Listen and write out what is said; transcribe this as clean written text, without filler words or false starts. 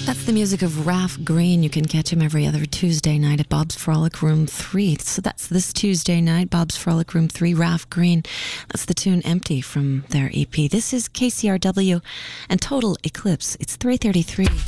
That's the music of Ralph Green. You can catch him every other Tuesday night at Bob's Frolic Room 3. So that's this Tuesday night, Bob's Frolic Room 3, Ralph Green. That's the tune Empty from their EP. This is KCRW and Total Eclipse. It's 3:33.